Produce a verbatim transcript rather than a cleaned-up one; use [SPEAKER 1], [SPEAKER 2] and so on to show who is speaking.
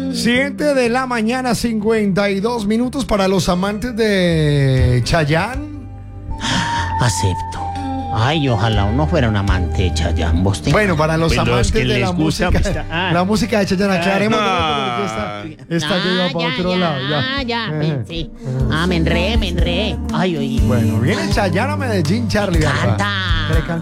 [SPEAKER 1] siete de la mañana, cincuenta y dos minutos para los amantes de Chayanne.
[SPEAKER 2] Acepto. Ay, ojalá uno fuera un amante de Chayanne. ¿Vos te...
[SPEAKER 1] Bueno, para los
[SPEAKER 2] Pues
[SPEAKER 1] amantes
[SPEAKER 2] que
[SPEAKER 1] de
[SPEAKER 2] les
[SPEAKER 1] la
[SPEAKER 2] gusta,
[SPEAKER 1] música,
[SPEAKER 2] pues, ah.
[SPEAKER 1] la música de Chayanne, aclaremos
[SPEAKER 2] Ah.
[SPEAKER 1] porque esta, esta que va para
[SPEAKER 2] ya,
[SPEAKER 1] otro
[SPEAKER 2] ya,
[SPEAKER 1] lado. Ya.
[SPEAKER 2] Ah, ya,
[SPEAKER 1] Eh.
[SPEAKER 2] sí. Ah, me enredé, me enredé. Ay, oí.
[SPEAKER 1] Bueno, viene Chayanne a Medellín, Charlie.
[SPEAKER 2] Canta.
[SPEAKER 1] ¿Qué le canta?